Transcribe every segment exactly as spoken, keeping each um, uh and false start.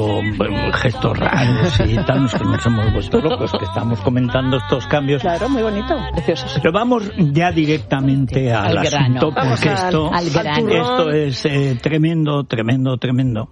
gestos raros y tal, que nos hemos vuelto locos, que estamos comentando estos cambios. Claro, muy bonito, precioso. Pero vamos ya directamente al, al asunto, grano. porque al, esto, al esto es eh, tremendo, tremendo, tremendo.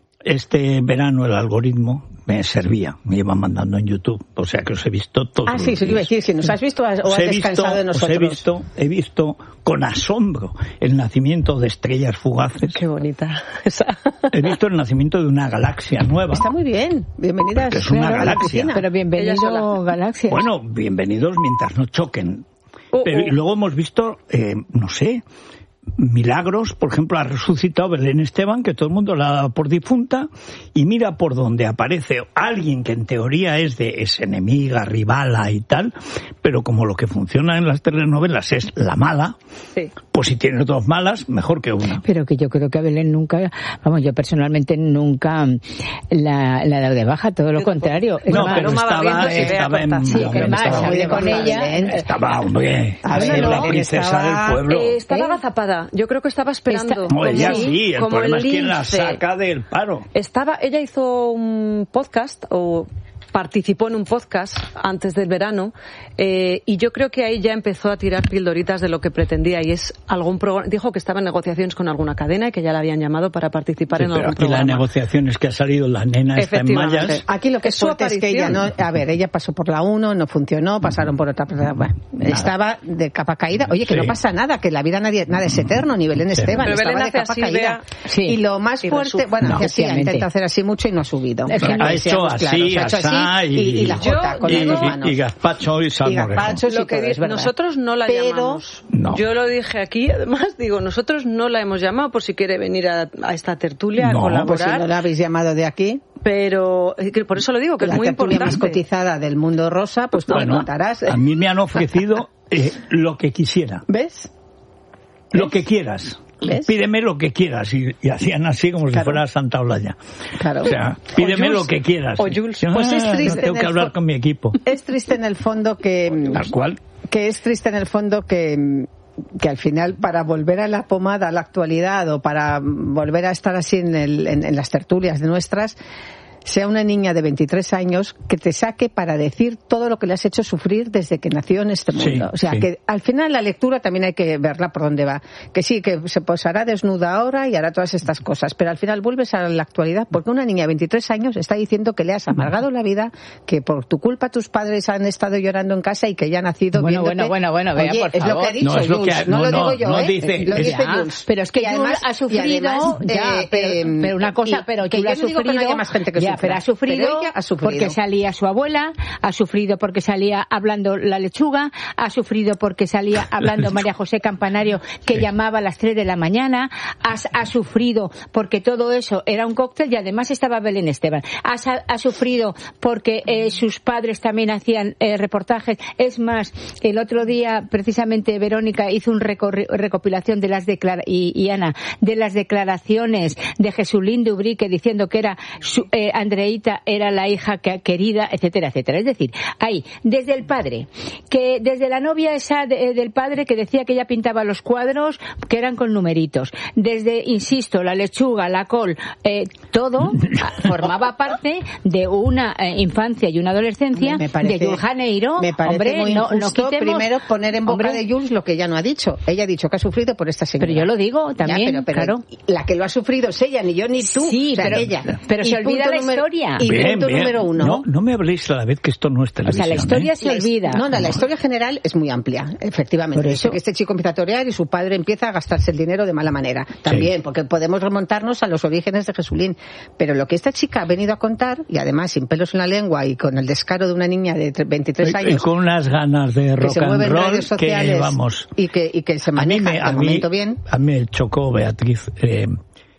Este verano el algoritmo me servía, me iba mandando en YouTube, o sea que os he visto todos. Ah, sí, sí, iba a decir, si nos has visto o has descansado de nosotros. Os he visto, he visto con asombro el nacimiento de estrellas fugaces. Qué bonita esa. He visto el nacimiento de una galaxia nueva. Está muy bien, bienvenidas. Es una galaxia. Pero bienvenido galaxia. Bueno, bienvenidos mientras no choquen. Uh, uh. Pero y luego hemos visto, eh, no sé, milagros. Por ejemplo, ha resucitado Belén Esteban, que todo el mundo la ha dado por difunta, y mira por donde aparece alguien que en teoría es de es enemiga, rivala y tal, pero como lo que funciona en las telenovelas es la mala, sí. Pues si tiene dos malas, mejor que una. Pero que yo creo que a Belén nunca, vamos, yo personalmente nunca la, la he dado de baja, todo lo contrario. No, más, pero estaba, estaba en... Sí, que es más, hablé con ella. Estaba, hombre, a ver, la princesa estaba, del pueblo. Eh, estaba agazapada. Yo creo que estaba esperando. Está, no, ella sí, sí, el como problema el es quien la saca del paro. Estaba, ella hizo un podcast, o participó en un podcast antes del verano, eh, y yo creo que ahí ya empezó a tirar pildoritas de lo que pretendía, y es algún programa. Dijo que estaba en negociaciones con alguna cadena y que ya la habían llamado para participar sí, en algún aquí programa. Las negociaciones que ha salido la nena está en mallas. Aquí lo que es fuerte es que ella no, a ver, ella pasó por la uno, no funcionó, pasaron por otra, bueno, estaba de capa caída. Oye, que sí. No pasa nada, que la vida nadie, nada es eterno, ni Belén sí. Esteban, pero estaba Belén de capa así, caída. vea, sí. Y lo más y fuerte, resulta. bueno, no, que así, ha intentado hacer así mucho y no ha subido. Es que ha hecho así, claro, así, así y, y la jota con y, las dos manos. Y gazpacho y salmorejo. Lo que dice, nosotros no la pero, llamamos. No. Yo lo dije aquí, además, digo, nosotros no la hemos llamado por si quiere venir a, a esta tertulia no, a colaborar. Pues si no la habéis llamado de aquí. Pero por eso lo digo, que la es muy importante. La tertulia más cotizada del mundo rosa, pues tú bueno, me contarás. A mí me han ofrecido eh, lo que quisiera. ¿Ves? Lo ¿Ves? que quieras. ¿Ves? Pídeme lo que quieras. Y, y hacían así como claro. si fuera Santa Olaya. Claro. O sea, pídeme Jules, lo que quieras. O Jules. Yo, pues ah, es triste. No tengo que hablar con mi equipo. Es triste en el fondo que... Tal cual. Que es triste en el fondo que... que al final para volver a la pomada, a la actualidad, o para volver a estar así en, el, en, en las tertulias de nuestras, sea una niña de veintitrés años que te saque para decir todo lo que le has hecho sufrir desde que nació en este mundo. Sí, o sea, sí. que al final la lectura también hay que verla por dónde va. Que sí, que se posará desnuda ahora y hará todas estas cosas, pero al final vuelves a la actualidad, porque una niña de veintitrés años está diciendo que le has amargado la vida, que por tu culpa tus padres han estado llorando en casa y que ya ha nacido bueno, viéndote... Bueno, bueno, bueno, vea, Oye, por es favor. lo que ha dicho no, es lo que ha, Jules, no, no lo no, digo yo, no ¿eh? dice, Lo dice ya, Jules. pero es que y además, Jules ha sufrido, además, ya, eh, pero, pero una cosa, y, pero que Jules yo ha digo sufrido, que no haya más gente que ya, sufra, pero ha sufrido, pero ella ha sufrido porque salía su abuela, ha sufrido porque salía hablando la lechuga, ha sufrido porque salía hablando María José Campanario, que sí. llamaba a las tres de la mañana, ha, ha sufrido porque todo eso era un cóctel y además estaba Belén Esteban, ha, ha sufrido porque eh, sus padres también hacían eh, reportajes. Es más, el otro día precisamente Verónica hizo un recopilación de las declaraciones y, y Ana, de las declaraciones de Jesulín de Ubrique diciendo que era su, eh, Andreita era la hija que, querida, etcétera, etcétera. Es decir, ahí, desde el padre, que desde la novia esa de, del padre que decía que ella pintaba los cuadros que eran con numeritos, desde, insisto, la lechuga, la col, eh, todo formaba parte de una eh, infancia y una adolescencia me parece, de Jules Janeiro. Me parece hombre, muy no, injusto no quitemos, primero poner en boca hombre, de Jules lo que ella no ha dicho. Ella ha dicho que ha sufrido por esta señora. Pero yo lo digo también, ya, pero, pero claro. La que lo ha sufrido es ella, ni yo ni tú. Sí, o sea, pero, ella. pero se y olvida la número, historia. Y bien, punto bien. número uno. No, no me habléis a la vez que esto no es televisión. O sea, la historia ¿eh? se olvida. No, no, la historia general es muy amplia, efectivamente. Por eso que este chico empieza a torear y su padre empieza a gastarse el dinero de mala manera. También, sí. Porque podemos remontarnos a los orígenes de Jesulín. Pero lo que esta chica ha venido a contar, y además sin pelos en la lengua y con el descaro de una niña de veintitrés años. Y con unas ganas de rock que se mueve and en roll redes sociales que vamos. Y que, y que se maneja a mí me, a de mí, momento bien. A mí me chocó, Beatriz, eh,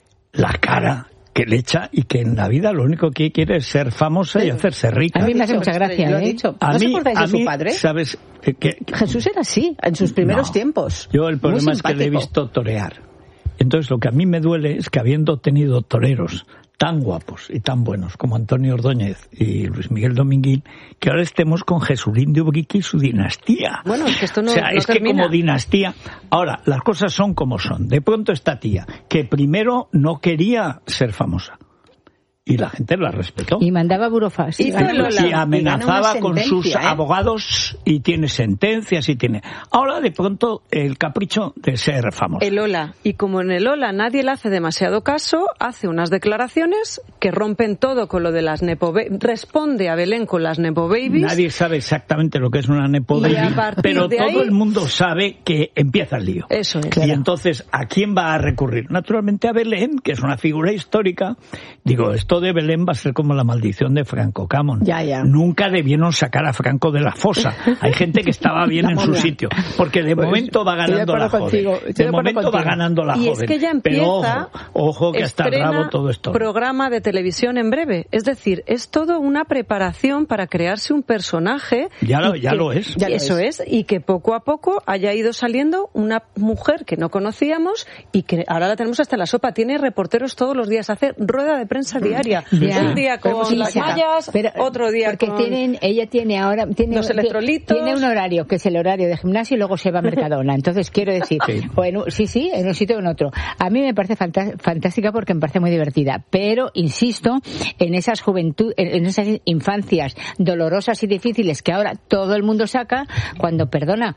la cara que le echa y que en la vida lo único que quiere es ser famosa y hacerse rica. A mí me hace mucha gracia, lo ¿eh? he dicho. A ¿No mí, os acordáis a de su mí, padre? ¿sabes? Eh, que, Jesús era así, en sus primeros no. tiempos. Yo el problema es que le he visto torear. Entonces lo que a mí me duele es que habiendo tenido toreros tan guapos y tan buenos como Antonio Ordóñez y Luis Miguel Dominguín, que ahora estemos con Jesulín de Ubrique y su dinastía. Bueno, es que esto no, o sea, no es termina. que como dinastía... Ahora, las cosas son como son. De pronto esta tía, que primero no quería ser famosa, y la gente la respetó. Y mandaba burofax. Y, y amenazaba con sus ¿eh? abogados y tiene sentencias y tiene... Ahora, de pronto, el capricho de ser famoso. El Ola. Y como en el Ola nadie le hace demasiado caso, hace unas declaraciones que rompen todo con lo de las Nepo Babies. Responde a Belén con las Nepo Babies. Nadie sabe exactamente lo que es una Nepo Baby, pero todo ahí... el mundo sabe que empieza el lío. Eso es. Y claro. entonces, ¿a quién va a recurrir? Naturalmente a Belén, que es una figura histórica. Digo, esto de Belén va a ser como la maldición de Franco Camón. Ya, ya. Nunca debieron sacar a Franco de la fosa. Hay gente que estaba bien en su sitio, porque de pues, momento va ganando la contigo, joven. De momento contigo. va ganando la y joven. Y es que ya empieza, pero ojo, ojo que hasta el rabo todo esto. Programa de televisión en breve. Es decir, es todo una preparación para crearse un personaje. Ya lo, ya que, lo es. Ya eso es. es. Y que poco a poco haya ido saliendo una mujer que no conocíamos y que ahora la tenemos hasta en la sopa. Tiene reporteros todos los días. Hace rueda de prensa diaria. Ya. Un día con sí, las sí, mallas, pero, otro día porque con... tienen, ella tiene ahora... Tiene, los electrolitos. Tiene un horario, que es el horario de gimnasio, y luego se va a Mercadona. Entonces, quiero decir, sí, o en un, sí, sí, en un sitio o en otro. A mí me parece fantástica porque me parece muy divertida. Pero, insisto, en esas juventud, en esas infancias dolorosas y difíciles que ahora todo el mundo saca, cuando, perdona,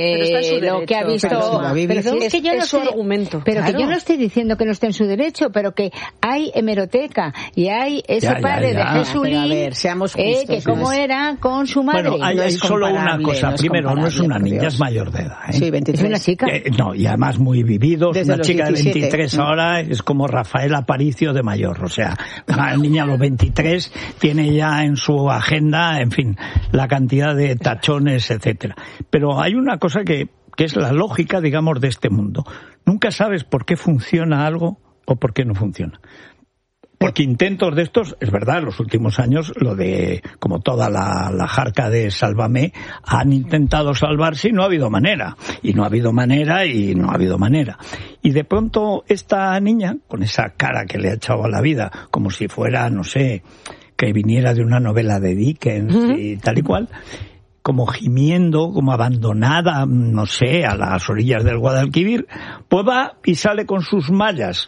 eh, lo que ha visto... Pero, si pero si es, es que yo es no su estoy, argumento. Pero claro. que yo no estoy diciendo que no esté en su derecho, pero que hay hemeroteca y hay ese ya, padre ya, ya. de Jesulín, a ver, seamos justos, eh, que cómo no es... era con su madre. Bueno, hay, no hay es solo una cosa. No es Primero, no es una niña, Dios. es mayor de edad. ¿eh? Sí, veintitrés. Es una chica. Eh, no, y además muy vividos. Desde una chica diecisiete. De veintitrés ahora es como Rafael Aparicio de mayor. O sea, una niña a los veintitrés tiene ya en su agenda, en fin, la cantidad de tachones, etcétera. Pero hay una cosa que, que es la lógica, digamos, de este mundo. Nunca sabes por qué funciona algo o por qué no funciona. Porque intentos de estos, es verdad, en los últimos años, lo de, como toda la, la jarca de Sálvame, han intentado salvarse y no ha habido manera. Y no ha habido manera y no ha habido manera. Y de pronto esta niña, con esa cara que le ha echado a la vida, como si fuera, no sé, que viniera de una novela de Dickens uh-huh. y tal y cual, como gimiendo, como abandonada, no sé, a las orillas del Guadalquivir, pues va y sale con sus mallas.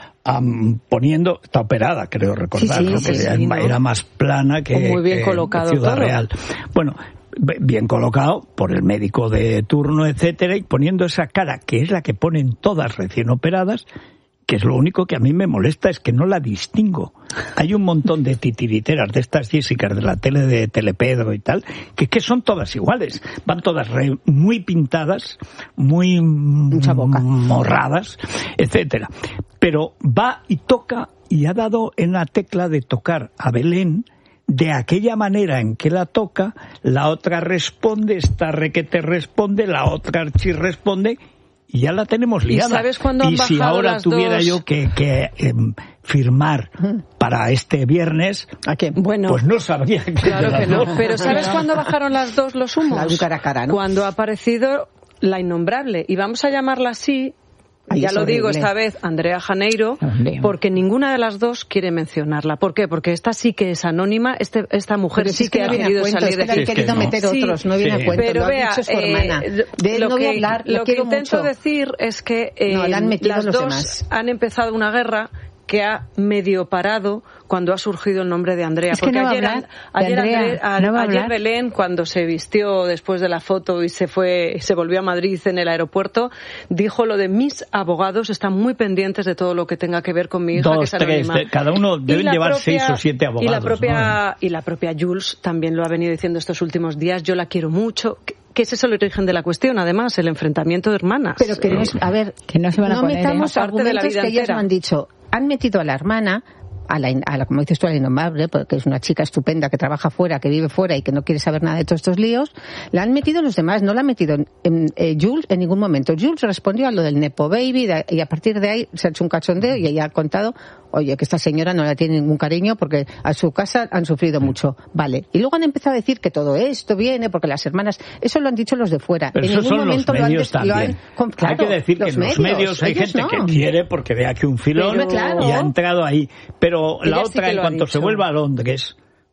Um, poniendo, está operada, creo recordar, sí, sí, ¿no? sí, que sí, era, ¿no? era más plana que, muy bien que colocado Ciudad todo. Real. Bueno, bien colocado por el médico de turno, etcétera, y poniendo esa cara, que es la que ponen todas recién operadas, que es lo único que a mí me molesta, es que no la distingo. Hay un montón de titiriteras de estas Jessicas de la tele de Telepedro y tal, que, que son todas iguales. Van todas re, muy pintadas, muy Mucha boca. morradas, etcétera. Pero va y toca, y ha dado en la tecla de tocar a Belén de aquella manera en que la toca, la otra responde, esta requete responde, la otra archi responde, y ya la tenemos liada. ¿Y sabes cuándo han y si bajado ahora las tuviera dos? yo que, que eh, firmar para este viernes, ¿a qué? Bueno, pues no sabría que claro que no. Pero ¿sabes cuándo bajaron las dos los humos? La cara a cara, ¿no? Cuando ha aparecido la innombrable, y vamos a llamarla así. Ay, ya es lo horrible. digo esta vez, Andrea Janeiro, Horrible. porque ninguna de las dos quiere mencionarla. ¿Por qué? Porque esta sí que es anónima, este, esta mujer Pero sí es que, que ha no viene querido a cuento, salir es de que le han Sí, es que querido no. meter Sí, otros, no viene sí. a cuento. Pero lo vea, ha dicho su eh, hermana. De él lo no voy a que- hablar, lo lo que quiero intento mucho. decir es que eh, No, la han metido las los dos demás. han empezado una guerra que ha medio parado cuando ha surgido el nombre de Andrea. Es que Porque no va a ayer, hablar de ayer, Andrea, André- a- no va a ayer hablar. Belén, cuando se vistió después de la foto y se fue, se volvió a Madrid en el aeropuerto, dijo lo de mis abogados están muy pendientes de todo lo que tenga que ver con mi hija, que dos, es tres, anónima. de- cada uno Y deben la llevar propia- seis o siete abogados. Y la propia, ¿no? y la propia Jules también lo ha venido diciendo estos últimos días. Yo la quiero mucho. Que es eso el origen de la cuestión, además, el enfrentamiento de hermanas. Pero que no es, a ver, Que no se van a no poner, metamos ¿eh? Aparte de la argumentos vida que ellas entera. no han dicho. Han metido a la hermana, a la, a la, como dices tú, a la innombrable, porque es una chica estupenda que trabaja fuera, que vive fuera y que no quiere saber nada de todos estos líos. La han metido los demás, no la han metido en, en, eh, Jules en ningún momento. Jules respondió a lo del Nepo Baby de, y a partir de ahí se ha hecho un cachondeo y ella ha contado, oye, que esta señora no la tiene ningún cariño porque a su casa han sufrido mucho. Vale. Y luego han empezado a decir que todo esto viene porque las hermanas, eso lo han dicho los de fuera. Pero en esos ningún son momento los lo han, medios des- lo han también. con- claro, Hay que decir que en los medios hay ellos gente no. que quiere porque ve aquí un filón Pero, claro. y ha entrado ahí. Pero la Ella sí otra, que en lo ha cuanto dicho. se vuelva a Londres,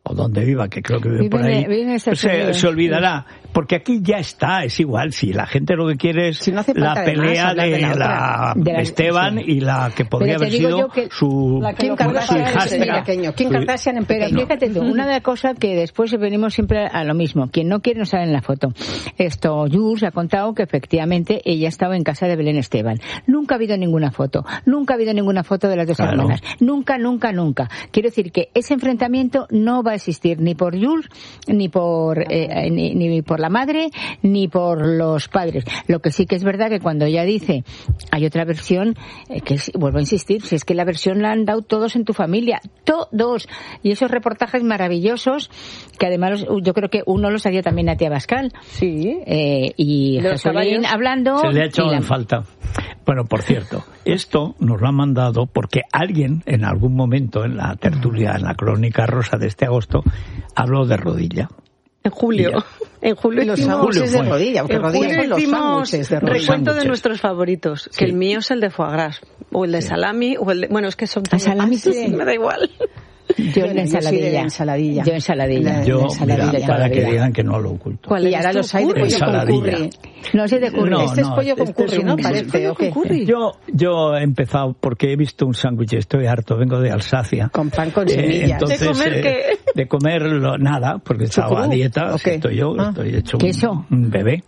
o donde viva, que creo que vive, vive por ahí, vive se, se olvidará. Porque aquí ya está, es igual. Si la gente lo que quiere es si no la pelea de, de la, la de la Esteban sí. y la que podría haber sido su, Kim Kardashian en Kim Kardashian en Pero fíjate tú, una de las cosas que después venimos siempre a lo mismo. Quien no quiere no sale en la foto. Esto, Jules ha contado que efectivamente ella estaba en casa de Belén Esteban. Nunca ha habido ninguna foto. Nunca ha habido ninguna foto de las dos claro. hermanas. Nunca, nunca, nunca. Quiero decir que ese enfrentamiento no va a existir ni por Jules, ni por, eh, ni, ni por la madre, ni por los padres. Lo que sí que es verdad que cuando ella dice, hay otra versión, eh, que es, vuelvo a insistir, si es que la versión la han dado todos en tu familia. Todos. Y esos reportajes maravillosos, que además yo creo que uno los hacía también a Tía Bascal. Sí. Eh, y Jesulín hablando. Se le ha echado la... en falta. Bueno, por cierto, esto nos lo han mandado porque alguien en algún momento en la tertulia, en la crónica rosa de este agosto, habló de rodilla. En julio. En julio los hicimos sándwiches de rodilla, porque en rodilla julio son los hicimos sándwiches de rodilla. recuento de nuestros favoritos, que sí. el mío es el de foie gras, o el de sí. salami, o el de... Bueno, es que son... ¿A salami sí? Me da igual. Yo en ensaladilla. ensaladilla. Yo ensaladilla. Yo, ensaladilla, mira, para que digan que no lo oculto. ¿Cuál y ahora los hay de pollo con curry. No sé de curry. No, este no, es pollo con este curry, es ¿no? un... Parece, ¿o qué? Curry. Yo, yo he empezado porque he visto un sándwich, estoy harto, vengo de Alsacia. Con pan con semillas. Eh, entonces, ¿De comer eh, qué? De comer lo, nada, porque estaba a dieta, okay. estoy yo, ah. estoy hecho un, un bebé.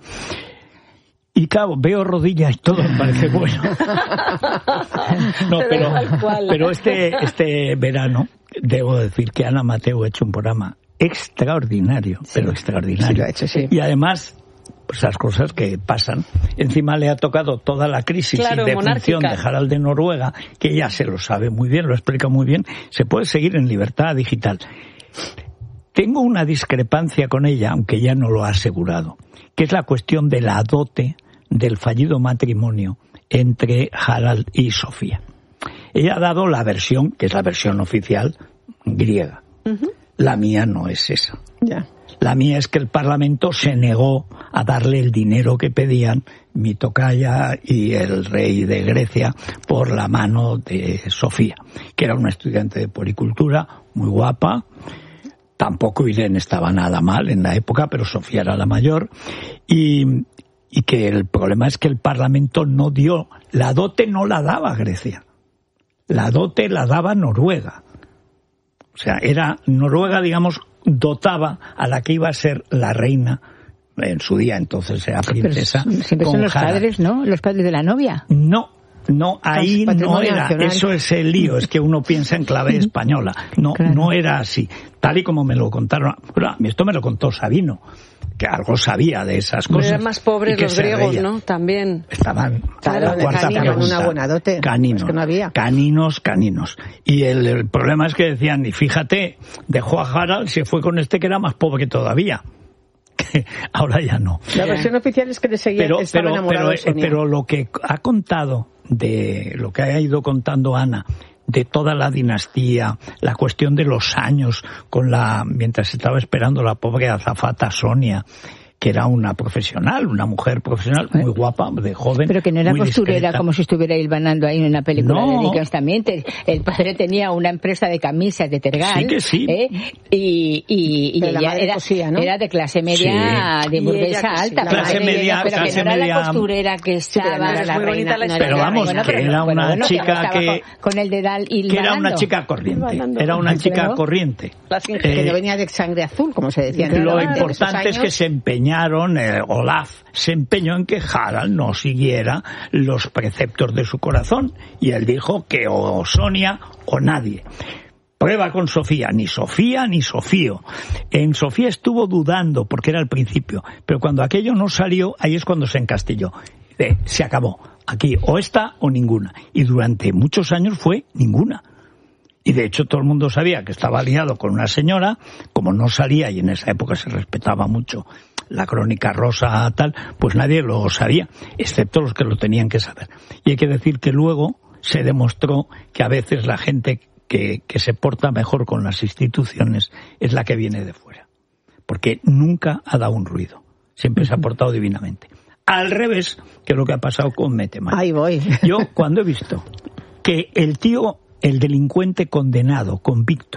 Y claro, veo rodillas y todo me parece bueno. No, pero, pero este, este verano, debo decir que Ana Mateo ha hecho un programa extraordinario, sí, pero extraordinario. Sí, lo ha hecho, sí. Y además, pues las cosas que pasan. Encima le ha tocado toda la crisis claro, y defunción de Harald de Noruega, que ella se lo sabe muy bien, lo explica muy bien. Se puede seguir en Libertad Digital. Tengo una discrepancia con ella, aunque ella no lo ha asegurado, que es la cuestión de la dote del fallido matrimonio entre Harald y Sofía. Ella ha dado la versión, que es la versión oficial, griega. Uh-huh. La mía no es esa. Yeah. La mía es que el Parlamento se negó a darle el dinero que pedían mi tocaya y el rey de Grecia por la mano de Sofía, que era una estudiante de puericultura, muy guapa. Tampoco Irene estaba nada mal en la época, pero Sofía era la mayor. Y... y que el problema es que el Parlamento no dio, la dote no la daba Grecia, la dote la daba Noruega. O sea, era Noruega, digamos, dotaba a la que iba a ser la reina en su día, entonces era princesa. Pero siempre son los Harald. Padres, ¿no? Los padres de la novia. No. No, ahí no era, nacional. Eso es el lío, es que uno piensa en clave española. No, claro. No era así, tal y como me lo contaron. Bueno, esto me lo contó Sabino, que algo sabía de esas cosas. Pero eran más pobres los griegos, reía. ¿No? También. Estaban, claro, la cuarta pregunta, una buena dote. Caninos, es que no había. caninos, caninos. Y el, el problema es que decían, y fíjate, dejó a Harald, se fue con este que era más pobre todavía. Ahora ya no. La versión oficial es que le seguía, pero, estaba pero, enamorado pero, de Sonia. Pero lo que ha contado, de lo que ha ido contando Ana, de toda la dinastía, la cuestión de los años, con la mientras estaba esperando la pobre azafata Sonia, que era una profesional, una mujer profesional, muy guapa, de joven. Pero que no era costurera, discreta. Como si estuviera hilvanando ahí en una película no. de Dickens también. El padre tenía una empresa de camisas de tergal. Sí que sí. ¿eh? Y, y, y ella era, cosía, ¿no? era de clase media, sí. de burguesa alta. Sí. Clase media, pero clase que no era media, la costurera que estaba. No era muy bonita la no pero vamos, bueno, que pero, era bueno, una bueno, chica que... que... Con, con el dedal hilvanando. Que era una chica corriente. Era una chica claro. corriente. Eh, que no venía de sangre azul, como se decía. Lo importante es que se empeñaron... Eh, Olaf se empeñó en que Harald no siguiera los preceptos de su corazón y él dijo que o Sonia o nadie. Prueba con Sofía, ni Sofía ni Sofío. En Sofía estuvo dudando porque era el principio, pero cuando aquello no salió, ahí es cuando se encastilló. Eh, se acabó. Aquí o esta o ninguna. Y durante muchos años fue ninguna. Y de hecho todo el mundo sabía que estaba aliado con una señora, como no salía y en esa época se respetaba mucho la crónica rosa tal, pues nadie lo sabía, excepto los que lo tenían que saber. Y hay que decir que luego se demostró que a veces la gente que, que se porta mejor con las instituciones es la que viene de fuera. Porque nunca ha dado un ruido. Siempre se ha portado divinamente. Al revés que lo que ha pasado con Meteman. Ahí voy. Yo cuando he visto que el tío, el delincuente condenado, convicto,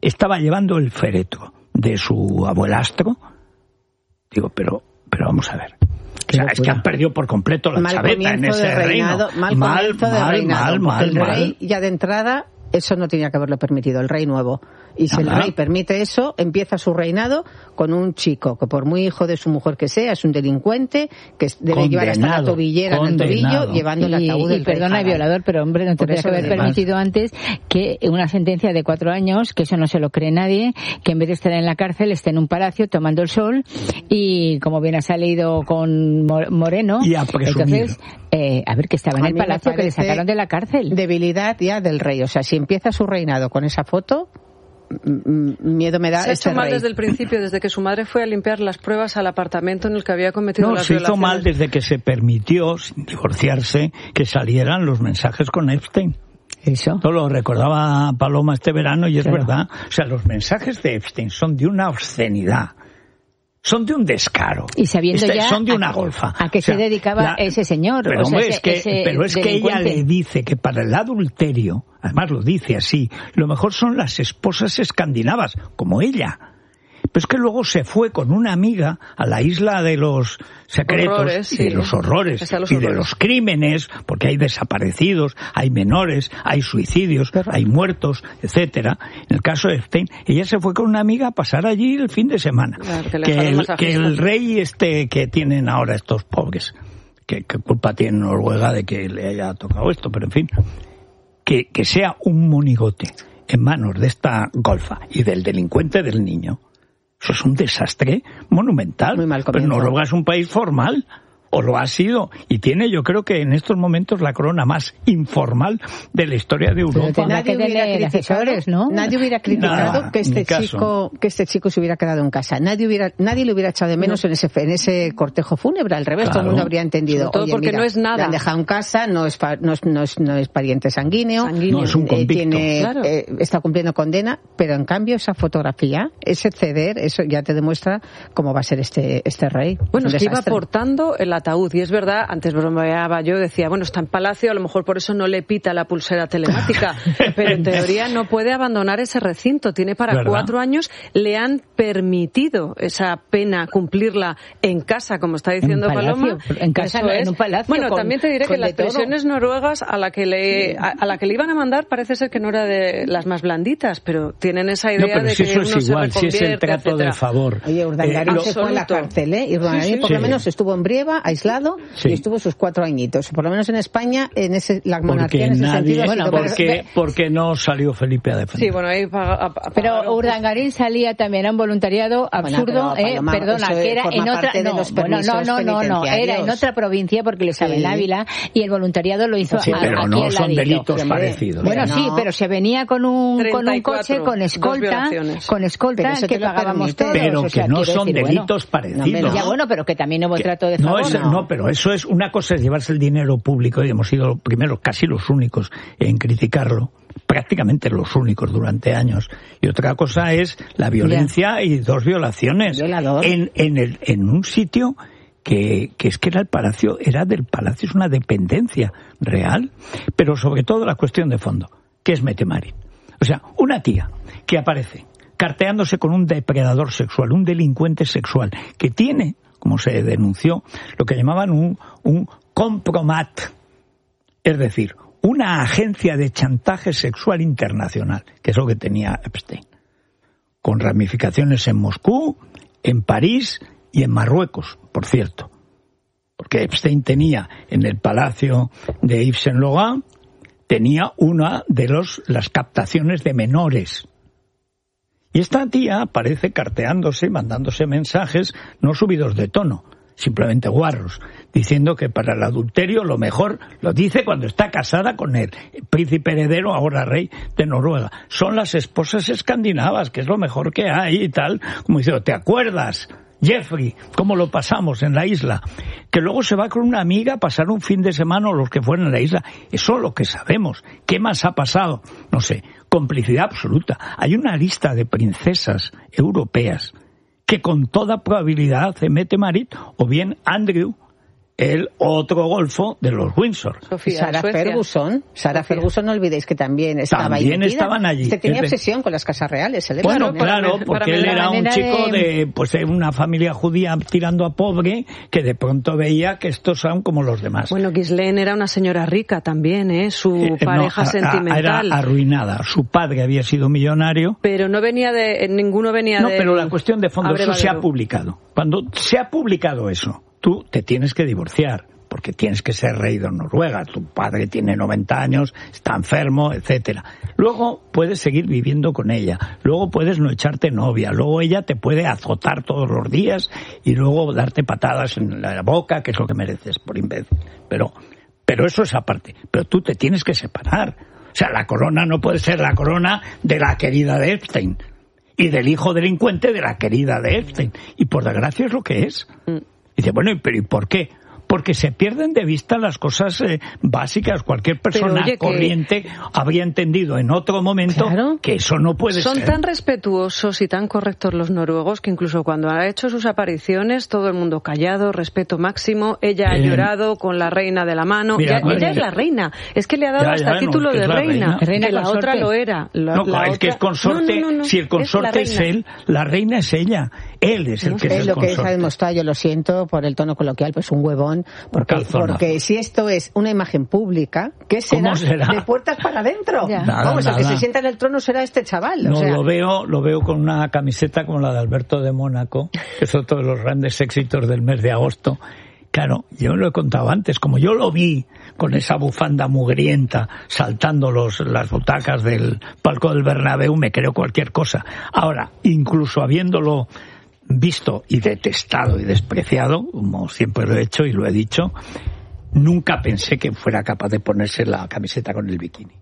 estaba llevando el féretro de su abuelastro. Digo, pero, pero vamos a ver. O sea, es que han perdido por completo la mal chaveta en ese reinado, reino. Mal, mal, comienzo de mal, reinado, mal, mal, el mal. rey ya de entrada, eso no tenía que haberlo permitido, el rey nuevo. Y si Nada. el rey permite eso, empieza su reinado con un chico que por muy hijo de su mujer que sea, es un delincuente, que debe condenado, llevar hasta la tobillera condenado. en el tobillo, llevando el ataúd del y, y perdona, rey violador, pero hombre, no tendría que haber permitido antes que una sentencia de cuatro años, que eso no se lo cree nadie, que en vez de estar en la cárcel esté en un palacio tomando el sol y como bien ha salido con Moreno, y a entonces, eh, a ver, que estaba en el palacio, que le sacaron de la cárcel. Debilidad ya del rey, o sea, si empieza su reinado con esa foto, miedo me da. Se ha hecho mal rey. desde el principio, desde que su madre fue a limpiar las pruebas al apartamento en el que había cometido no, las se violaciones. hizo mal desde que se permitió, sin divorciarse, que salieran los mensajes con Epstein. Eso. Todo lo recordaba Paloma este verano y es claro. verdad. O sea, los mensajes de Epstein son de una obscenidad. Son de un descaro. Y sabiendo este, ya son de una a, golfa. ¿A qué o sea, se dedicaba la, ese señor? Pero, o sea, hombre, ese, es que, ese pero es que ella le dice que para el adulterio, además lo dice así, lo mejor son las esposas escandinavas, como ella. Pero es que luego se fue con una amiga a la isla de los secretos horrores, y sí. de los horrores los y horrores. de los crímenes, porque hay desaparecidos, hay menores, hay suicidios, Pero... hay muertos, etcétera. En el caso de Epstein, ella se fue con una amiga a pasar allí el fin de semana. Claro, que, que, el, que el rey este que tienen ahora estos pobres, que, que culpa tiene Noruega de que le haya tocado esto, pero en fin, que, que sea un monigote en manos de esta golfa y del delincuente del niño. Eso es un desastre monumental. Muy mal Pero Noruega es un país formal, o lo ha sido, y tiene, yo creo que en estos momentos la corona más informal de la historia de Europa. Pero nadie hubiera criticado, ¿no? Nadie hubiera criticado Nada, que este chico que este chico se hubiera quedado en casa. Nadie hubiera nadie le hubiera echado de menos no. en ese en ese cortejo fúnebre. Al revés, claro. todo el mundo habría entendido. Sobre todo Oye, porque mira, no es nada. Le han dejado en casa, no es no es, no es, no es pariente sanguíneo, sanguíneo. No es un convicto. Eh, tiene, claro. eh, está cumpliendo condena, pero en cambio esa fotografía, ese ceder, eso ya te demuestra cómo va a ser este este rey. Bueno, es que iba portando el ataúd y es verdad. Antes bromeaba yo, decía, bueno, está en Palacio, a lo mejor por eso no le pita la pulsera telemática, pero en teoría no puede abandonar ese recinto, tiene para ¿verdad? cuatro años, le han permitido esa pena cumplirla en casa, como está diciendo en palacio, Paloma. En casa, no, en un palacio. Bueno, con, también te diré que las prisiones noruegas a la que le a, a la que le iban a mandar parece ser que no era de las más blanditas, pero tienen esa idea no, de si que eso uno es igual, se si es el trato etcétera. de favor. Oye, Urdangarín eh, se fue a la cárcel, ¿eh? Y Urdangarín sí, sí, por sí. lo menos estuvo en Brieva, aislado, sí. y estuvo sus cuatro añitos. Por lo menos en España, en ese, la monarquía en ese nadie, sentido... Bueno, porque, porque no salió Felipe a defender. Sí, bueno, ahí paga, a, a, pero Urdangarín salía también a un voluntariado absurdo, bueno, pero, eh, Paloma, perdona, que era en otra... No, bueno, no, no, no, no, era en otra provincia porque le sabe sí. en Ávila y el voluntariado lo hizo sí, a, pero aquí no al son ladito. delitos parecidos. Bueno, no. sí, pero se venía con un, con un coche, con escolta, con escolta que pagábamos todos. Pero o sea, que no son decir, delitos bueno, parecidos. No, ya bueno, pero que también hubo trato de favor. No, es, no, pero eso es, una cosa es llevarse el dinero público y hemos sido los primeros, casi los únicos en criticarlo, prácticamente los únicos durante años. Y otra cosa es la violencia ya. y dos violaciones en, en, el, en un sitio que, que es que era el palacio, era del palacio, es una dependencia real, pero sobre todo la cuestión de fondo, que es Mette Marit. O sea, una tía que aparece carteándose con un depredador sexual, un delincuente sexual, que tiene, como se denunció, lo que llamaban un, un compromat, es decir, una agencia de chantaje sexual internacional, que es lo que tenía Epstein, con ramificaciones en Moscú, en París y en Marruecos, por cierto. Porque Epstein tenía en el palacio de Yves Saint Laurent, tenía una de los, las captaciones de menores. Y esta tía aparece carteándose, mandándose mensajes no subidos de tono, simplemente guarros, diciendo que para el adulterio lo mejor, lo dice cuando está casada con el príncipe heredero, ahora rey de Noruega, son las esposas escandinavas, que es lo mejor que hay y tal, como diciendo, ¿te acuerdas, Jeffrey, cómo lo pasamos en la isla? Que luego se va con una amiga a pasar un fin de semana o los que fueron a la isla. Eso es lo que sabemos. ¿Qué más ha pasado? No sé, complicidad absoluta. Hay una lista de princesas europeas que con toda probabilidad se Mette Marit o bien Andrew, el otro golfo de los Windsor. Sofía, Sara Ferguson, Sara Ferguson, no olvidéis que también estaba también ahí. estaban allí. Usted tenía obsesión con las casas reales. ¿eh? Bueno, claro, porque él era un chico de, pues, de una familia judía tirando a pobre, que de pronto veía que estos son como los demás. Bueno, Ghislaine era una señora rica también, ¿eh? Su eh, pareja no, sentimental. Era arruinada. Su padre había sido millonario. Pero no venía de, ninguno venía no, de... No, pero la cuestión de fondo, eso se ha publicado. Cuando se ha publicado eso, tú te tienes que divorciar, porque tienes que ser rey de Noruega, tu padre tiene noventa años, está enfermo, etcétera. Luego puedes seguir viviendo con ella, luego puedes no echarte novia, luego ella te puede azotar todos los días y luego darte patadas en la boca, que es lo que mereces por imbécil. Pero, pero eso es aparte, pero tú te tienes que separar. O sea, la corona no puede ser la corona de la querida de Epstein y del hijo delincuente de la querida de Epstein. Y por desgracia es lo que es. Y dice, bueno, pero ¿y por qué? Porque se pierden de vista las cosas eh, básicas. Cualquier persona Pero, oye, corriente que... habría entendido en otro momento claro. que eso no puede Son ser. Son tan respetuosos y tan correctos los noruegos que incluso cuando ha hecho sus apariciones todo el mundo callado, respeto máximo. Ella ha eh... llorado con la reina de la mano. Mira, ya, ella es la reina. Es que le ha dado ya, hasta ya, título no, de reina. reina. Que la consorte. Otra lo era. La, no, la es otra... que es consorte. No, no, no, no. Si el consorte es, es él, la reina es ella. Él es el no, que es, es el lo consorte. que es demostrado, yo lo siento por el tono coloquial, pues un huevón. Porque, porque si esto es una imagen pública, ¿qué será? será? De puertas para adentro. Nada, Vamos, nada. el que se sienta en el trono será este chaval. No, o sea... lo veo, lo veo con una camiseta como la de Alberto de Mónaco, que es otro de los grandes éxitos del mes de agosto. Claro, yo lo he contado antes, como yo lo vi con esa bufanda mugrienta saltando los, las butacas del palco del Bernabéu, me creo cualquier cosa. Ahora, incluso habiéndolo visto y detestado y despreciado, como siempre lo he hecho y lo he dicho, nunca pensé que fuera capaz de ponerse la camiseta con el bikini.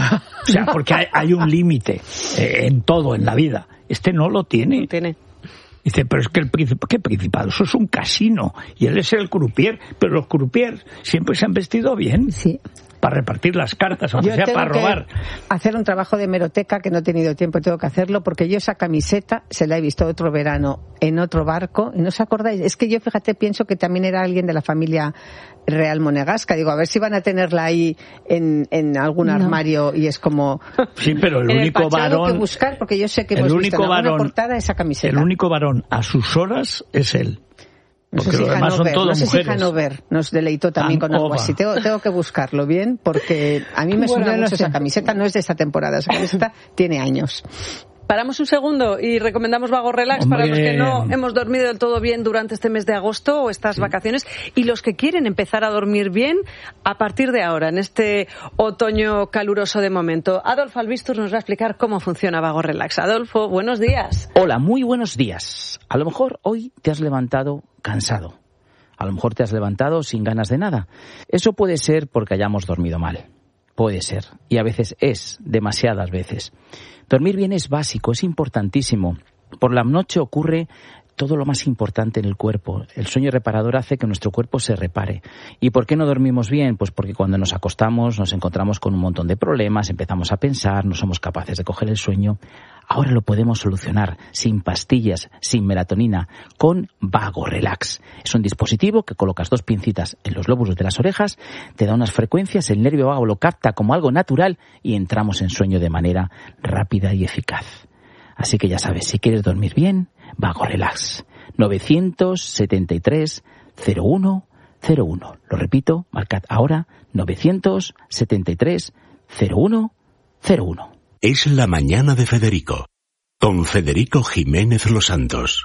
O sea, porque hay, hay un límite eh, en todo en la vida. Este no lo tiene. No tiene. Dice, pero es que el principado, ¿qué principado? Eso es un casino. Y él es el croupier. Pero los croupiers siempre se han vestido bien. Sí. Para repartir las cartas, aunque sea para robar. Hacer un trabajo de hemeroteca que no he tenido tiempo, tengo que hacerlo, porque yo esa camiseta se la he visto otro verano en otro barco, y no os acordáis. Es que yo, fíjate, pienso que también era alguien de la familia real monegasca. Digo, a ver si van a tenerla ahí en, en algún no. armario, y es como... Sí, pero el único el varón... Tengo que buscar, porque yo sé que hemos visto en alguna portada esa camiseta. El único varón a sus horas es él. No sé, si Hanover, no sé si Hanover nos deleitó también con algo así. Tengo, tengo que buscarlo bien, porque a mí me bueno, suena mucho esa camiseta. No es de esta temporada, esa camiseta tiene años. Paramos un segundo y recomendamos Vago Relax Hombre. para los que no hemos dormido del todo bien durante este mes de agosto o estas sí. vacaciones, y los que quieren empezar a dormir bien a partir de ahora, en este otoño caluroso de momento. Adolfo Albistur nos va a explicar cómo funciona Vago Relax. Adolfo, buenos días. Hola, muy buenos días. A lo mejor hoy te has levantado cansado. A lo mejor te has levantado sin ganas de nada. Eso puede ser porque hayamos dormido mal. Puede ser. Y a veces es, demasiadas veces. Dormir bien es básico, es importantísimo. Por la noche ocurre todo lo más importante en el cuerpo. El sueño reparador hace que nuestro cuerpo se repare. ¿Y por qué no dormimos bien? Pues porque cuando nos acostamos nos encontramos con un montón de problemas, empezamos a pensar, no somos capaces de coger el sueño. Ahora lo podemos solucionar sin pastillas, sin melatonina, con Vago Relax. Es un dispositivo que colocas dos pincitas en los lóbulos de las orejas, te da unas frecuencias, el nervio vago lo capta como algo natural y entramos en sueño de manera rápida y eficaz. Así que ya sabes, si quieres dormir bien, Vago Relax. novecientos setenta y tres cero uno cero uno. Lo repito, marcad ahora novecientos setenta y tres cero uno cero uno. Es la mañana de Federico, con Federico Jiménez Los Santos.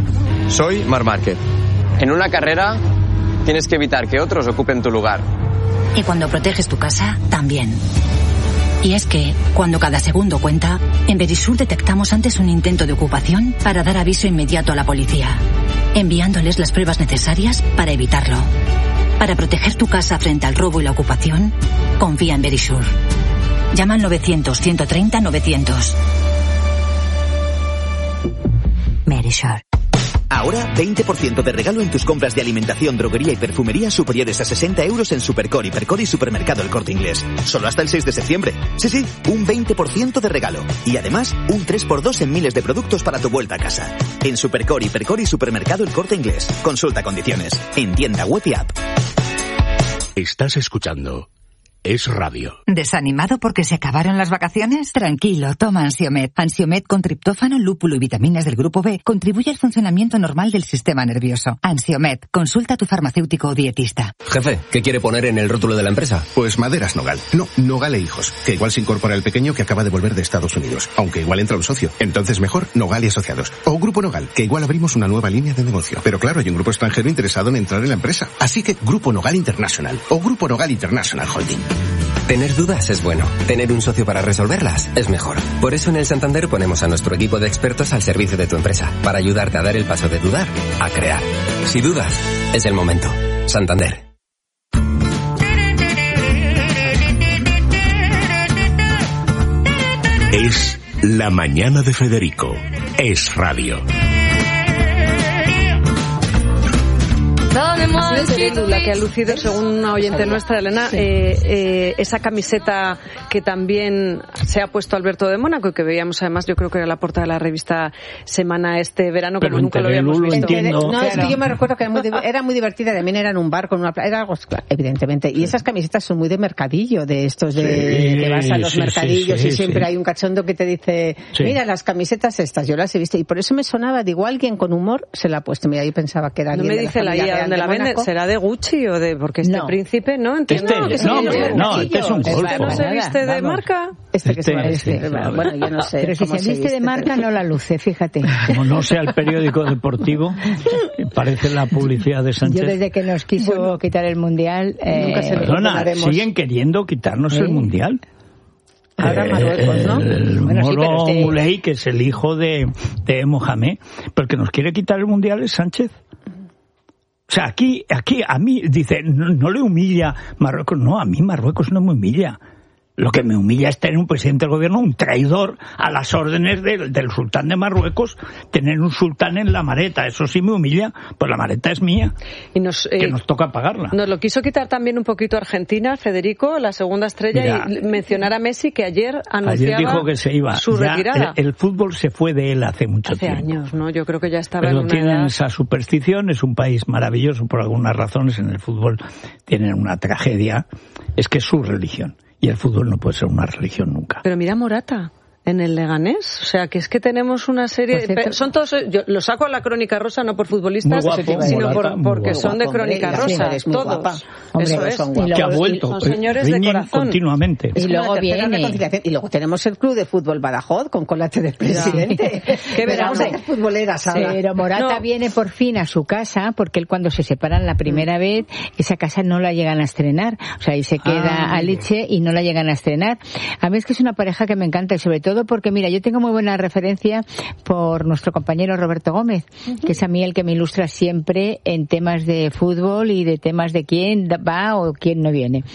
Soy Marc Márquez. En una carrera tienes que evitar que otros ocupen tu lugar. Y cuando proteges tu casa, también. Y es que, cuando cada segundo cuenta, en Verisur detectamos antes un intento de ocupación para dar aviso inmediato a la policía, enviándoles las pruebas necesarias para evitarlo. Para proteger tu casa frente al robo y la ocupación, confía en Verisur. Llama al novecientos ciento treinta novecientos. Verisur. Ahora, veinte por ciento de regalo en tus compras de alimentación, droguería y perfumería superiores a sesenta euros en Supercore, Hipercore y Supermercado El Corte Inglés. Solo hasta el seis de septiembre. Sí, sí, un veinte por ciento de regalo. Y además, un tres por dos en miles de productos para tu vuelta a casa. En Supercore, Hipercore y Supermercado El Corte Inglés. Consulta condiciones. En tienda web y app. Estás escuchando Es Radio. ¿Desanimado porque se acabaron las vacaciones? Tranquilo, toma Ansiomed. Ansiomed con triptófano, lúpulo y vitaminas del grupo B contribuye al funcionamiento normal del sistema nervioso. Ansiomed, consulta a tu farmacéutico o dietista. Jefe, ¿qué quiere poner en el rótulo de la empresa? Pues Maderas Nogal. No, Nogal e Hijos, que igual se incorpora el pequeño que acaba de volver de Estados Unidos, aunque igual entra un socio. Entonces mejor Nogal y Asociados. O Grupo Nogal, que igual abrimos una nueva línea de negocio. Pero claro, hay un grupo extranjero interesado en entrar en la empresa. Así que Grupo Nogal International o Grupo Nogal International Holding. Tener dudas es bueno. Tener un socio para resolverlas es mejor. Por eso en el Santander ponemos a nuestro equipo de expertos al servicio de tu empresa, para ayudarte a dar el paso de dudar a crear. Si dudas, es el momento. Santander. Es La Mañana de Federico. Es Radio. La que ha lucido, según una oyente nuestra, Elena, sí. eh, eh, esa camiseta que también se ha puesto Alberto de Mónaco y que veíamos además, yo creo que era la portada de la revista Semana este verano, pero como nunca lo habíamos visto. Entiendo, no, claro. Es que yo me recuerdo que era muy, era muy divertida, también era en un bar con una playa, era algo, evidentemente, y esas camisetas son muy de mercadillo, de estos de sí, que vas a los sí, mercadillos sí, sí, y siempre sí. hay un cachondo que te dice, sí. mira las camisetas estas, yo las he visto, y por eso me sonaba, digo, alguien con humor se la ha puesto, mira, yo pensaba que era no alguien me dice de la la I A dónde la vende, ¿será de Gucci o de, porque este no. príncipe, no? Entiendo este, que no, no, no, no, este es un golfo. ¿No se viste de marca? Este que se va este, este, bueno, yo no sé. Pero si se viste, viste de marca, no la luce, fíjate. Como no sea el periódico deportivo, parece la publicidad de Sánchez. Yo desde que nos quiso bueno, quitar el Mundial... Eh, nunca se Perdona, siguen queriendo quitarnos ¿Eh? el Mundial. Ahora Marruecos, ¿no? El bueno, Moro sí, este... Moulay, que es el hijo de, de Mohamed, pero el que nos quiere quitar el Mundial es Sánchez. O sea, aquí, aquí a mí, dice, no, no le humilla Marruecos. No, a mí Marruecos no me humilla. Lo que me humilla es tener un presidente del gobierno, un traidor a las órdenes del, del sultán de Marruecos, tener un sultán en la maleta. Eso sí me humilla, pues la maleta es mía, y nos, eh, que nos toca pagarla. Nos lo quiso quitar también un poquito Argentina, Federico, la segunda estrella, Mira, y mencionar a Messi, que ayer anunciaba ayer dijo que se iba. su ya retirada. El, el fútbol se fue de él hace mucho hace tiempo. Hace años, ¿no? Yo creo que ya estaba Pero en una tienen edad... esa superstición, es un país maravilloso por algunas razones, en el fútbol tienen una tragedia, es que es su religión. Y el fútbol no puede ser una religión nunca. Pero mira Morata, en el Leganés, o sea, que es que tenemos una serie... Cierto, son todos, yo lo saco a la Crónica Rosa, no por futbolistas, guapo, sino Morata, por, porque guapo, son de Crónica hombre, Rosa, es todos. Guapa. Hombre, eso es. Son que ha vuelto. Son señores de corazón. Continuamente. Y luego viene... Y luego tenemos el Club de Fútbol Badajoz, con Colate de presidente. Qué verano. futboleras ahora. Pero Morata no. viene por fin a su casa, porque él cuando se separan la primera mm. vez, esa casa no la llegan a estrenar. O sea, ahí se queda ah, Aliche y no la llegan a estrenar. A mí es que es una pareja que me encanta, y sobre todo porque, mira, yo tengo muy buena referencia por nuestro compañero Roberto Gómez, uh-huh. que es a mí el que me ilustra siempre en temas de fútbol y de temas de quién va o quién no viene.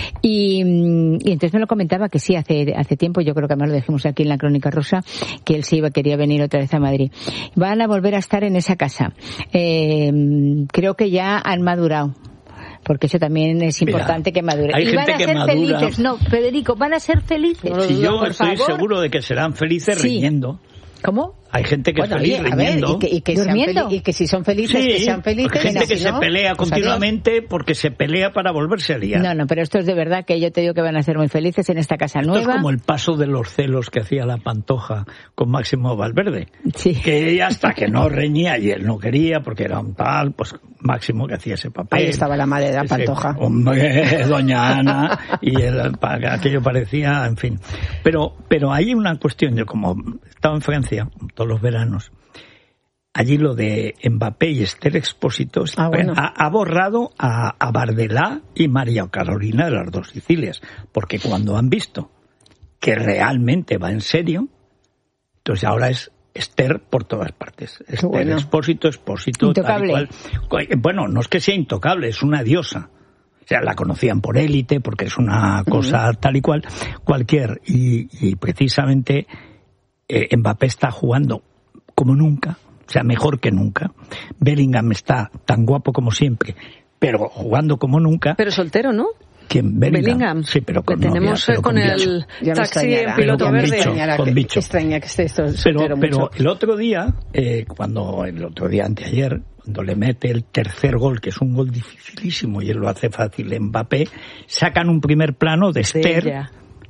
Y, y entonces me lo comentaba que sí, hace hace tiempo, yo creo que además lo dijimos aquí en la Crónica Rosa, que él se iba, quería venir otra vez a Madrid. Van a volver a estar en esa casa. Eh, creo que ya han madurado. Porque eso también es importante. Mira, que maduren. Hay y van gente a que ser madura. felices. No, Federico, van a ser felices. Si yo por estoy favor. seguro de que serán felices sí. riñendo. ¿Cómo? Hay gente que bueno, es feliz oye, riñendo. A ver, y, que, y, que sean y que si son felices, sí, que sean felices. Hay gente que si se no, pelea pues continuamente adiós. Porque se pelea para volverse a liar. No, no, pero esto es de verdad que yo te digo que van a ser muy felices en esta casa esto nueva. Es como el paso de los celos que hacía la Pantoja con Máximo Valverde. Sí. Que ella hasta que no reñía y él no quería porque era un tal, pues Máximo que hacía ese papel. Ahí estaba la madre de la Pantoja. Ese, hombre, doña Ana, y el, aquello parecía, en fin. Pero, pero hay una cuestión, yo como estaba en Francia todos los veranos, allí lo de Mbappé y Esther Expósito ah, bueno. ha, ha borrado a, a Bardelá y María Carolina de las dos Sicilias, porque cuando han visto que realmente va en serio, entonces ahora es Esther por todas partes. Esther bueno. Expósito, Expósito, intocable. Tal y cual. Bueno, no es que sea intocable, es una diosa. O sea, la conocían por élite, porque es una cosa uh-huh. tal y cual, cualquier. Y, y precisamente eh, Mbappé está jugando como nunca. O sea, mejor que nunca. Bellingham está tan guapo como siempre, pero jugando como nunca. Pero soltero, ¿no? ¿Quién? Bellingham. Bellingham. Sí, pero con tenemos novia, pero con, con el bicho. taxi en piloto con verde. Bicho, con bicho. Extraña que esté esto pero, soltero pero mucho. el otro día, eh, cuando el otro día anteayer, cuando le mete el tercer gol, que es un gol dificilísimo y él lo hace fácil, Mbappé, sacan un primer plano de Esther. Ella.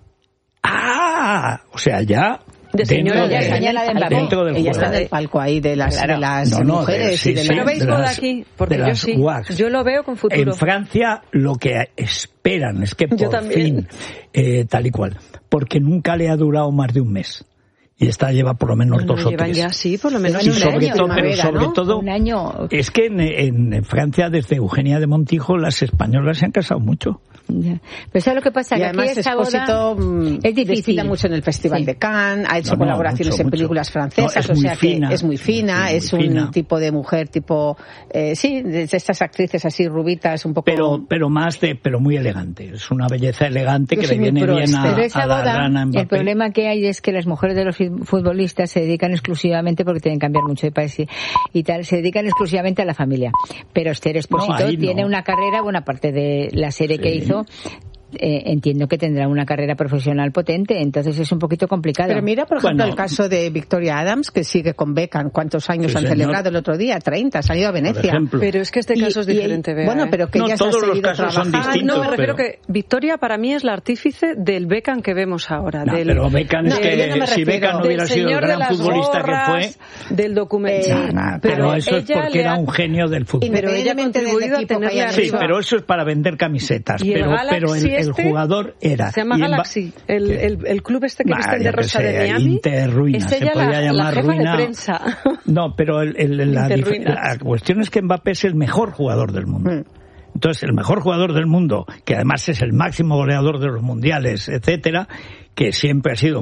¡Ah! O sea, ya... De señora, de, señora de Mbappé. Dentro del ella juego. está en el palco ahí de las, claro. de las no, no, mujeres de, sí, y de sí, las... ¿Lo veis por aquí? Porque yo sí. Wax. Yo lo veo con futuro. En Francia lo que esperan es que Yo por también. fin, eh, tal y cual, porque nunca le ha durado más de un mes. Y esta lleva por lo menos Bueno, dos o llevan tres. ya, sí, por lo menos y un sobre año. todo, pero primavera, sobre ¿no? todo, Un año. es que en, en Francia, desde Eugenia de Montijo, las españolas se han casado mucho. Ya. Pero ¿sabes lo que pasa? Y Que además aquí esta Expósito boda es difícil. desfila mucho en el Festival Sí. de Cannes, ha hecho No, no, colaboraciones mucho, en mucho. películas francesas, No, es o muy sea fina, que es muy fina, muy es un fina. tipo de mujer, tipo, eh, sí, de estas actrices así rubitas, un poco... Pero, pero más de, pero muy elegante. Es una belleza elegante Yo que soy le muy viene pro bien a, Pero a esa la boda, rana Mbappé. el problema que hay es que las mujeres de los futbolistas se dedican exclusivamente, porque tienen que cambiar mucho de país y, y tal, se dedican exclusivamente a la familia. Pero Esther Expósito No, ahí no. tiene una carrera, buena parte de la serie Sí. que hizo, eh, entiendo que tendrá una carrera profesional potente, entonces es un poquito complicado. Pero mira, por ejemplo, Bueno. el caso de Victoria Adams, que sigue con Beckham. ¿Cuántos años Sí, han señor. celebrado el otro día? treinta, ha salido a Por Venecia. ejemplo. Pero es que este Y- caso es y- diferente, Bea, Bueno, ¿eh? pero que No, ella se ha todos los seguido casos son trabajando. Ah, distintos, no, me refiero pero- que Victoria para mí es la artífice del Beckham que vemos ahora. No, del, pero Beckham es No, que yo no me si refiero Beckham no del hubiera sido el señor de gran las futbolista gorras, que fue, del documental. nah, nah, pero pero eso es ella porque le era ha- un genio del fútbol. Pero ella ha Independientemente del contribuido a equipo que tenerle haya Sí, arriba. pero eso es para vender camisetas. Y el Pero, Galaxy pero el, el este jugador era. Se llama y en Ba- Galaxy. El, ¿Qué? el, el club este que Bah, visten yo de qué rosa sé, de Miami. Inter Ruina, es se ella podría la, llamar la jefa Ruina. de prensa. No, pero el, el- la, Inter dif- Ruinas. la cuestión es que Mbappé es el mejor jugador del mundo. Mm. Entonces, el mejor jugador del mundo, que además es el máximo goleador de los mundiales, etcétera, que siempre ha sido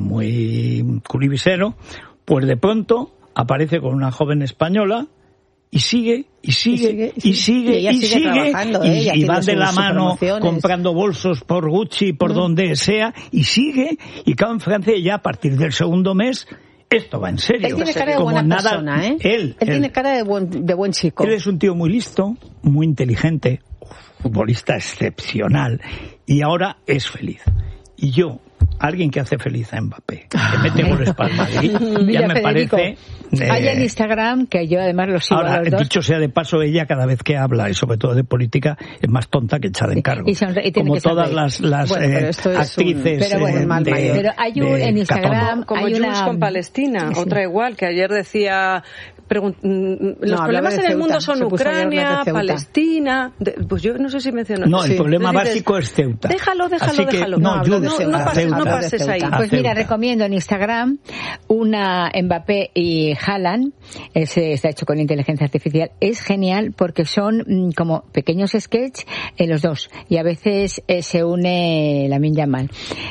muy curibisero, pues de pronto aparece con una joven española y sigue, y sigue, y sigue, Y ella y sigue sigue, trabajando, y, ¿eh? Y y haciendo van de la sus mano promociones. comprando bolsos por Gucci, por donde sea, y sigue, y claro, en Francia ya a partir del segundo mes, esto va en serio. Él tiene cara de Como buena nada, persona, ¿eh? Él, Él él- tiene cara de buen, de buen chico. él es un tío muy listo, muy inteligente, futbolista excepcional, y ahora es feliz. Y yo, alguien que hace feliz a Mbappé, que mete goles para el Madrid, Mira, ya me Federico, parece... eh, hay en Instagram, que yo además lo sigo a Ahora, los dos. dicho sea de paso, ella cada vez que habla, y sobre todo de política, es más tonta que echada en Sí, cargo. y sonre- y tiene Como que todas sonreír. las, las Bueno, pero eh, esto es un- actrices pero bueno, eh, mal de, mayor. Pero hay un- de en Instagram Catón. Como hay Jules una... con Palestina, Sí. otra igual, que ayer decía... pregun- mm, los hablaba problemas de en el Ceuta, mundo son se puso a hablar de Ucrania, Ceuta. Palestina... de- pues yo no sé si mencionó. No, Sí. el problema Entonces dices, básico es Ceuta. Déjalo, déjalo, Así que, déjalo. no, No, hablo Jules, de no, Ceuta, no pases, no hablo de pases ahí. Ceuta. Pues mira, Ceuta. recomiendo en Instagram una Mbappé y Haaland, ese está hecho con inteligencia artificial, es genial porque son mm, como pequeños sketches en los dos y a veces eh, se une Lamine Yamal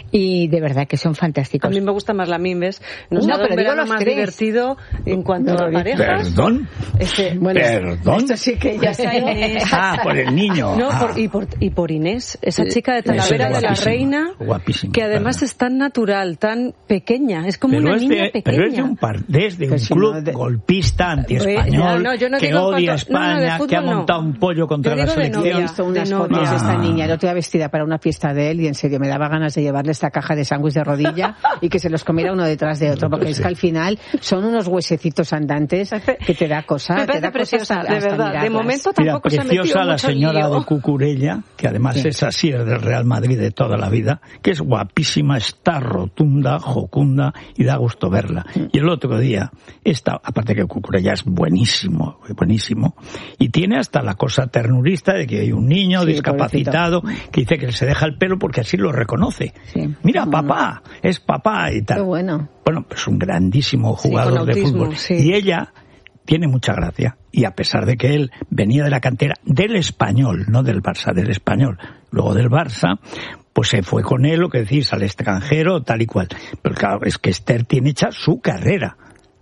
y de verdad que son A fantásticos. mí me gusta más la Mimbes. Nos No, ha dado pero un digo verano los más tres. divertido en cuanto a parejas. ¿Perdón? Este, Bueno, ¿Perdón? esto sí que ya está. Ah, por el niño. No, Ah. por, y, por, y por Inés, esa chica de Esa es Talavera de la guapísima, Reina, guapísima, que además verdad. es tan natural, tan pequeña, es como Pero una es, niña de, pequeña. pero es de un par, desde un Pues si club no, de- golpista, anti-español, No, no, yo no que digo en odia a cuanto- no, no, de España, fútbol que ha no. montado un pollo contra Yo la digo de He selección. novia. visto unas de fotos novia. de esta Ah. niña, el otro día vestida para una fiesta de él y en serio me daba ganas de llevarle esta caja de sándwich de rodilla y que se los comiera uno detrás de otro, porque es que al final son unos huesecitos andantes que te da cosa, Me te parece da cosa preciosa, hasta- de hasta verdad. De mirarlas. momento Mira, tampoco se ha metido preciosa la mucho señora lío. de Cucurella, que además Sí. es así, es del Real Madrid de toda la vida, que es guapísima, está rotunda, jocunda y da gusto verla. Y el otro día, esta, aparte que Cucurella es buenísimo, buenísimo, y tiene hasta la cosa ternurista de que hay un niño Sí, discapacitado que dice que se deja el pelo porque así lo reconoce. Sí. Mira, papá, es papá y tal. Qué bueno. Bueno, pues un grandísimo Sí, jugador con de autismo, fútbol. sí. Y ella tiene mucha gracia. Y a pesar de que él venía de la cantera del Español, no del Barça, del Español, luego del Barça, pues se fue con él, lo que decís, al extranjero, tal y cual. Pero claro, es que Esther tiene hecha su carrera.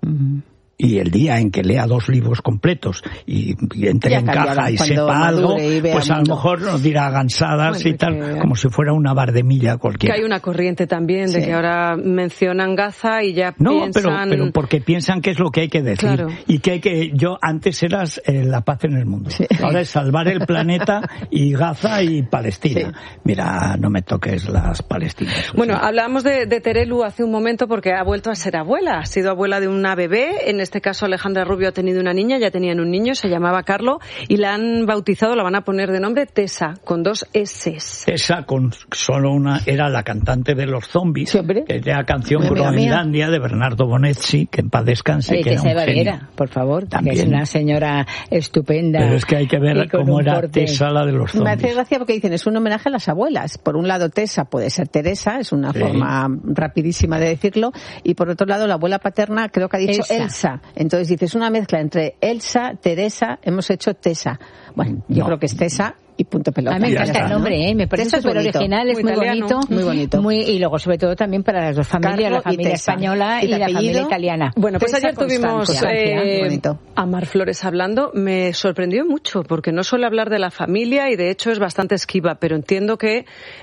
Y el día en que lea dos libros completos y, y entre Ya en cambiará caja y cuando sepa algo, madure y vea pues a lo mundo. mejor nos dirá gansadas Bueno, y tal, que- como si fuera una bardemilla Que cualquiera. hay una corriente también de Sí. que ahora mencionan Gaza y ya No, piensan... pero, pero porque piensan que es lo que hay que decir. Claro. Y que hay que, yo antes eras eh, la paz en el mundo. Sí. Ahora es salvar el planeta y Gaza y Palestina. Mira, no me toques las palestinas. Bueno, Sí. hablábamos de, de Terelu hace un momento porque ha vuelto a ser abuela. Ha sido abuela de una bebé en este caso Alejandra Rubio ha tenido una niña, ya tenían un niño, se llamaba Carlo, y la han bautizado, la van a poner de nombre Tessa, con dos S. Tessa, con solo una, era la cantante de los Zombies, sí, hombre. que era canción Groenlandia de Bernardo Bonetti, que en paz descanse, Oye, que, que era se un genio. Valera, por favor, También. que es una señora estupenda. Pero es que hay que ver cómo era porte. Tessa, la de los Zombies. Me hace gracia porque dicen, es un homenaje a las abuelas. Por un lado, Tessa puede ser Teresa, es una sí. forma rapidísima de decirlo, y por otro lado, la abuela paterna creo que ha dicho Elsa. Elsa. Entonces dices, una mezcla entre Elsa, Teresa, hemos hecho Tessa. Bueno, yo no. creo que es Tessa y punto pelota. A mí me encanta el nombre, ¿eh? Me parece súper original, es muy, muy bonito. Muy bonito. Muy, y luego, sobre todo, también para las dos familias, Carlo la familia española y, y la apellido? familia italiana. Bueno, pues Tessa ayer tuvimos eh, a Mar Flores hablando. Me sorprendió mucho, porque no suele hablar de la familia y, de hecho, es bastante esquiva, pero entiendo que...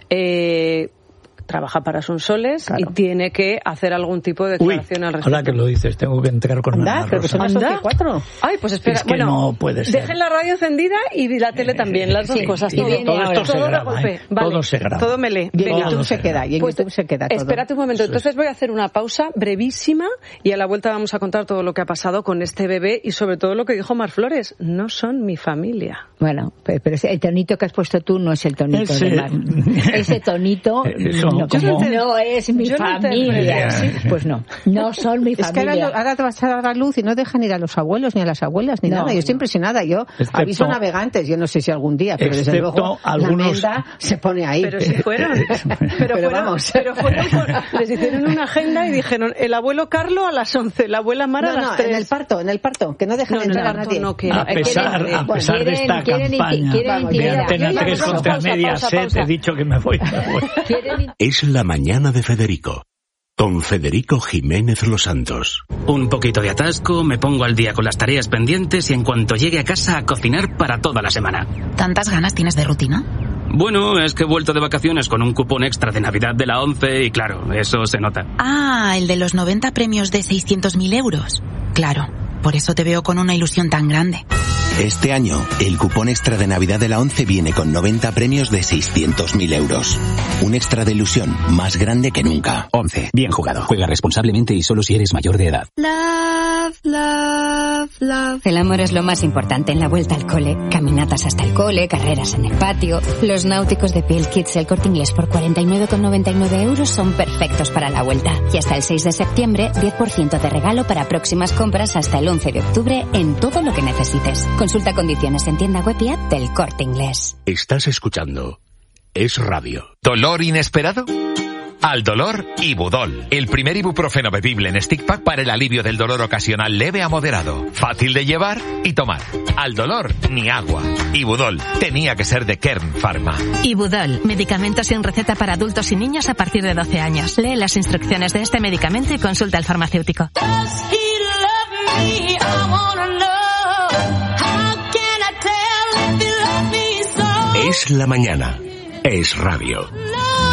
Eh, trabaja para Sonsoles claro. y tiene que hacer algún tipo de declaración Uy, al respecto. Ahora que lo dices, tengo que entrar con Anda, Ana creo que son las once y cuatro. Ay, pues espera, es que bueno, no puede ser. Dejen la radio encendida y la tele eh, también, las dos sí, cosas. Sí, todo, todo, todo esto todo se graba, golpe. ¿eh? Vale, todo se graba. Todo me lee. Y en YouTube se queda, y en pues, YouTube se queda todo. Espérate un momento, entonces voy a hacer una pausa brevísima y a la vuelta vamos a contar todo lo que ha pasado con este bebé y sobre todo lo que dijo Mar Flores. No son mi familia. Bueno, pero, pero el tonito que has puesto tú no es el tonito Ese... de Mar. Ese tonito Eso, no, como, no es mi yo familia. No sí, pues no, no son mi es familia. Es que ahora, ahora te vas a dar la luz y no dejan ir a los abuelos ni a las abuelas ni no, nada. Yo estoy no. impresionada. Yo excepto, aviso navegantes, yo no sé si algún día, pero desde luego algunos... la menda se pone ahí. Pero si fueron. Pero, pero fueron, vamos. Pero fueron por, les hicieron una agenda y dijeron el abuelo Carlo a las once, la abuela Mara no, a las no, tres. en el parto, en el parto, que no dejan no, entrar no, a nadie. No, que, a pesar, quieren, a pesar quieren, de esta quieren, campaña quieren de Antena tres contra Mediaset, he dicho que me voy. Es la mañana de Federico. Con Federico Jiménez Los Santos. Un poquito de atasco, me pongo al día con las tareas pendientes y en cuanto llegue a casa a cocinar para toda la semana. ¿Tantas ganas tienes de rutina? Bueno, es que he vuelto de vacaciones con un cupón extra de Navidad de la ONCE y claro, eso se nota. Ah, el de los noventa premios de seiscientos mil euros. Claro, por eso te veo con una ilusión tan grande. Este año, el cupón extra de Navidad de la ONCE viene con noventa premios de seiscientos mil euros. Un extra de ilusión más grande que nunca. ONCE. Bien jugado. Juega responsablemente y solo si eres mayor de edad. Love, love, love. El amor es lo más importante en la vuelta al cole. Caminatas hasta el cole, carreras en el patio. Los náuticos de Piel Kids del Corte Inglés por cuarenta y nueve con noventa y nueve euros son perfectos para la vuelta. Y hasta el seis de septiembre, diez por ciento de regalo para próximas compras hasta el once de octubre en todo lo que necesites. Consulta condiciones en tienda web y app del Corte Inglés. Estás escuchando Es Radio. ¿Dolor inesperado? Al dolor, Ibudol, el primer ibuprofeno bebible en stick pack para el alivio del dolor ocasional leve a moderado. Fácil de llevar y tomar. Al dolor, ni agua. Ibudol, tenía que ser de Kern Pharma. Ibudol, medicamento sin receta para adultos y niños a partir de doce años. Lee las instrucciones de este medicamento y consulta al farmacéutico. Es la mañana. Es Radio.